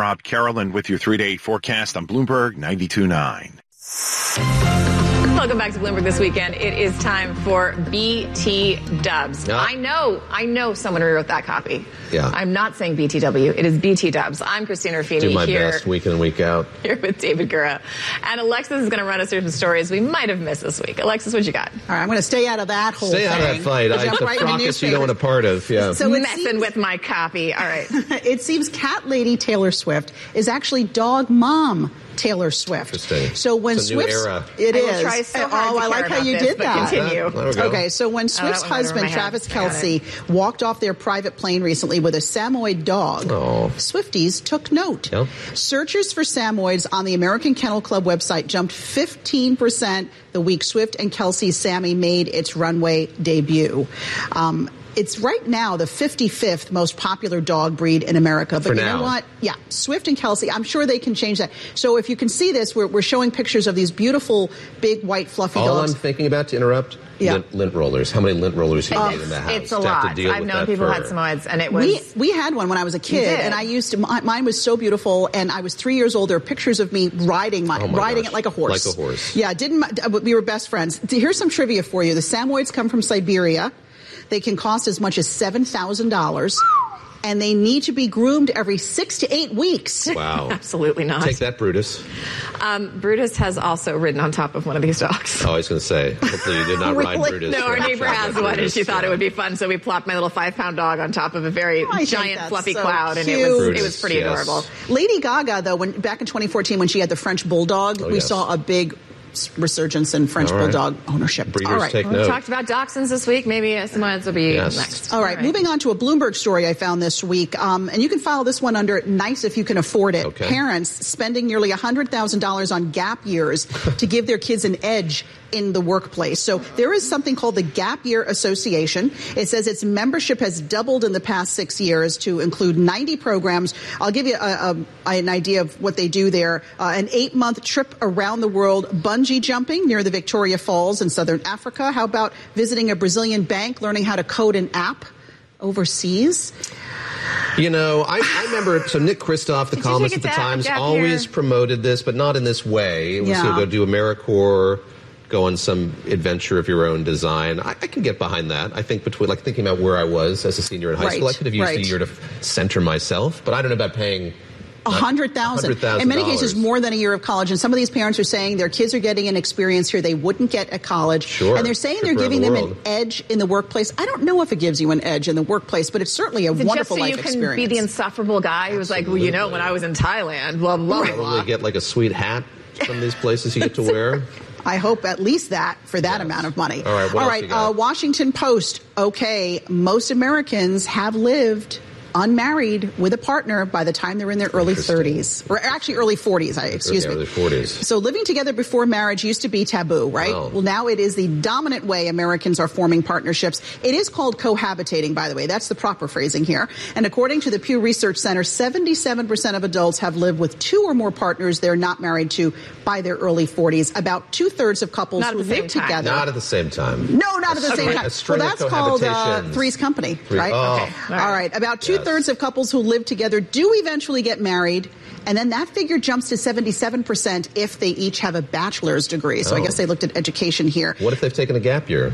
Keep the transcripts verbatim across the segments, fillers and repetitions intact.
Rob Carolyn with your three-day forecast on Bloomberg ninety-two point nine. Welcome back to Bloomberg This Weekend. It is time for B T Dubs. Yeah. I know, I know someone rewrote that copy. Yeah. I'm not saying B T W. It is B T Dubs. I'm Christina Ruffini Do my here, best week in and week out. here with David Gura. And Alexis is going to run us through some stories we might have missed this week. Alexis, what you got? All right, I'm going to stay out of that whole Stay thing. out of that fight. I, Jump the right into fracas you don't want a part of. Yeah. So it Messing seems, with my copy. All right. it seems cat lady Taylor Swift is actually dog mom Taylor Swift. Interesting. So when It's a new Swift's, era. it I will is. try so hard oh, to I care like how about you this, did but that. continue. There we go. Okay, so when Swift's that went over husband, my head. Travis I got Kelce, walked off their private plane recently with a Samoyed dog, Oh. Swifties took note. Yep. Searches for Samoyeds on the American Kennel Club website jumped fifteen percent the week Swift and Kelsey's Sammy made its runway debut. Um, It's right now the fifty-fifth most popular dog breed in America. But For you now. know what? Yeah, Swift and Kelsey, I'm sure they can change that. So if you can see this, we're, we're showing pictures of these beautiful, big, white, fluffy All dogs. I'm thinking about, to interrupt, Yeah. lint, lint rollers. How many lint rollers you It's, need in the house? it's a to have lot. to deal I've with known that people who had fur. Samoyeds, and it was... We we had one when I was a kid, did? and I used to. My, mine was so beautiful, and I was three years old. There are pictures of me riding my, Oh my riding gosh. it like a horse, Like a horse. Yeah, didn't my- we were best friends. Here's some trivia for you. The Samoyeds come from Siberia. They can cost as much as seven thousand dollars, and they need to be groomed every six to eight weeks. Wow. Absolutely not. Take that, Brutus. Um, Brutus has also ridden on top of one of these dogs. Oh, I was going to say, hopefully you did not ride Really? Brutus. No, our Right, neighbor right, has right, one, and Brutus, she thought yeah. it would be fun, so we plopped my little five-pound dog on top of a very I think giant, that's fluffy so cloud, and it cute. was Brutus, it was pretty yes. adorable. Lady Gaga, though, when back in twenty fourteen when she had the French Bulldog, Oh, we yes. saw a big resurgence in French All right. Bulldog ownership. Breeders All right. take We note. talked about dachshunds this week. Maybe uh, Samoyeds will be Yes. next. All right, moving on to a Bloomberg story I found this week, um, and you can file this one under nice if you can afford it. Okay. Parents spending nearly one hundred thousand dollars on gap years to give their kids an edge in the workplace. So there is something called the Gap Year Association. It says its membership has doubled in the past six years to include ninety programs. I'll give you a, a, an idea of what they do there. Uh, an eight-month trip around the world bungee jumping near the Victoria Falls in southern Africa. How about visiting a Brazilian bank, learning how to code an app overseas? You know, I, I remember, so Nick Kristof, the Did you columnist take at a the gap- Times, gap always year? promoted this, but not in this way. It was Yeah. to go do AmeriCorps, go on some adventure of your own design. I, I can get behind that. I think between, like thinking about where I was as a senior in high Right, school, I could have used right. a year to f- center myself, but I don't know about paying A hundred thousand. one hundred thousand In many cases, dollars. more than a year of college. And some of these parents are saying their kids are getting an experience here they wouldn't get at college. Sure. And they're saying Trip they're around giving the them world. an edge in the workplace. I don't know if it gives you an edge in the workplace, but it's certainly a Is it wonderful just so life you can experience. be the insufferable guy who's like, well, you know, when I was in Thailand, blah, blah, blah. Probably get like a sweet hat from these places you get to wear. I hope at least that for that Yes. amount of money. All right, what All else right, you got? uh, Washington Post. Okay, most Americans have lived unmarried with a partner by the time they're in their early Interesting. thirties. Or actually early forties, I excuse Yeah, me. early forties. So living together before marriage used to be taboo, right? Wow. Well, now it is the dominant way Americans are forming partnerships. It is called cohabitating, by the way. That's the proper phrasing here. And according to the Pew Research Center, seventy-seven percent of adults have lived with two or more partners they're not married to by their early forties. About two-thirds of couples Not at who the same live time. together. Not at the same time. No, not at the A same string- time. a string Well, of that's called uh, cohabitations. Three's Company, Three- right? oh. Okay. All right. About two-thirds of couples who live together do eventually get married, and then that figure jumps to seventy-seven percent if they each have a bachelor's degree. So I Oh. guess they looked at education here. What if they've taken a gap year?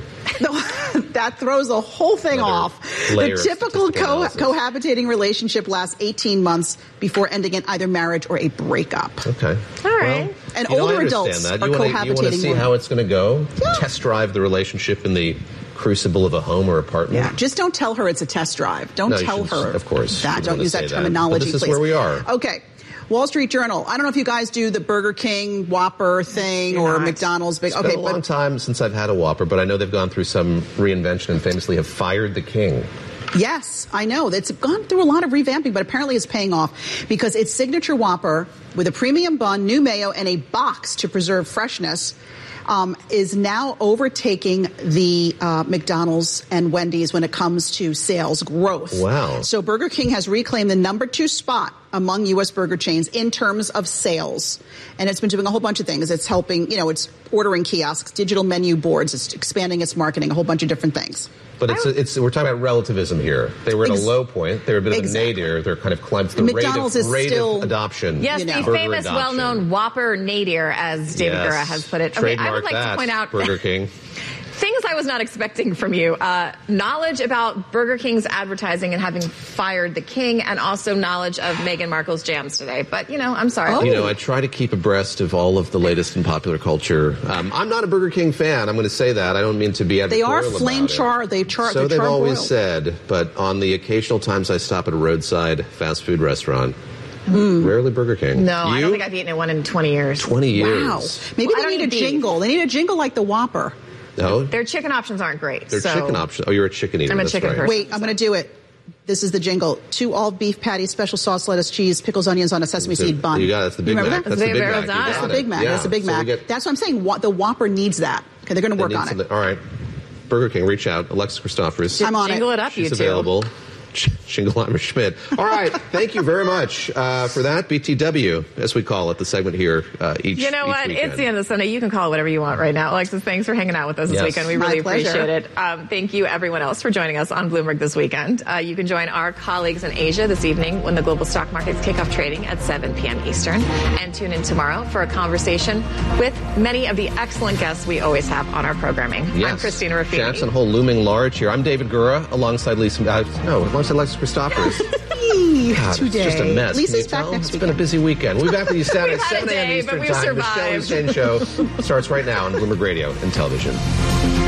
That throws the whole thing Another off. The layer of typical statistical co- analysis. cohabitating relationship lasts eighteen months before ending in either marriage or a breakup. Okay. All right. Well, And you know, older I understand adults that. are you wanna, You want to cohabitating see more. how it's going to go? Yeah. Test drive the relationship in the crucible of a home or apartment? Yeah, just don't tell her it's a test drive. Don't No, you tell shouldn't- her. of course, you that. wouldn't Don't wanna use say that that. terminology, But this is please. where we are. Okay. Wall Street Journal. I don't know if you guys do the Burger King Whopper thing or not. McDonald's. Big, It's okay, been a long but time since I've had a Whopper, but I know they've gone through some reinvention and famously have fired the king. yes, I know. It's gone through a lot of revamping, but apparently it's paying off because its signature Whopper with a premium bun, new mayo, and a box to preserve freshness um, is now overtaking the uh, McDonald's and Wendy's when it comes to sales growth. Wow. So Burger King has reclaimed the number two spot among U S burger chains in terms of sales. And it's been doing a whole bunch of things. It's helping, you know, it's ordering kiosks, digital menu boards, it's expanding its marketing, a whole bunch of different things. But it's, it's we're talking about relativism here. They were at Ex- a low point. They're a bit exactly. of a nadir. They're kind of climbed the McDonald's rate of, is rate still, of adoption. Yes, you the know. famous, adoption. well-known Whopper nadir, as David Yes. Gura has put it. Okay, Trademark I would like that, to point out Burger King. things I was not expecting from you. Uh, knowledge about Burger King's advertising and having fired the king, and also knowledge of Meghan Markle's jams today. But, you know, I'm sorry. Oh. You know, I try to keep abreast of all of the latest in popular culture. Um, I'm not a Burger King fan. I'm going to say that. I don't mean to be They editorial are about flame it. char. They char. So they're they've always charbroiled. said. But on the occasional times I stop at a roadside fast food restaurant, rarely Burger King. No, I You? don't think I've eaten in one in twenty years. twenty years. Wow. Maybe Well, I they don't need a eat beef. jingle. They need a jingle like the Whopper. No? Their chicken options aren't great. They're so. chicken options. Oh, you're a chicken eater. I'm a That's chicken right. person. Wait, I'm going to do it. This is the jingle. Two all-beef patties, special sauce, lettuce, cheese, pickles, onions on a sesame seed bun. You got it. That's the Big You remember Mac. that? That's the They Big very Mac. well You done. got That's the it. Big Mac. Yeah. That's the Big So we Mac. get- That's what I'm saying. Wha- The Whopper needs that. Okay, they're going to It work needs on it. something- All right. Burger King, reach out. Alexis Christoforous. I'm on Jingle it. it up, She's you two. available. Shingleheimer Schmidt. All right. Thank you very much uh, for that. B T W, as we call it, the segment here uh, each You know each what? weekend. It's the end of Sunday. You can call it whatever you want right now. Alexis, thanks for hanging out with us this Yes. weekend. We My really pleasure. appreciate it. Um, thank you, everyone else, for joining us on Bloomberg this weekend. Uh, you can join our colleagues in Asia this evening when the global stock markets kick off trading at seven p.m. Eastern. And tune in tomorrow for a conversation with many of the excellent guests we always have on our programming. Yes. I'm Christina Raffini. Jackson Hole looming large here. I'm David Gura alongside Lisa. Uh, no, alongside Alexis Christoforous. God, Today. it's just a mess. Lisa's Can you back tell? next It's weekend. been a busy weekend. We'll be back with you Saturday We've at had a seven a.m. day, Eastern but we've Time. The survived. Shelley Shane Show starts right now on Bloomberg Radio and television.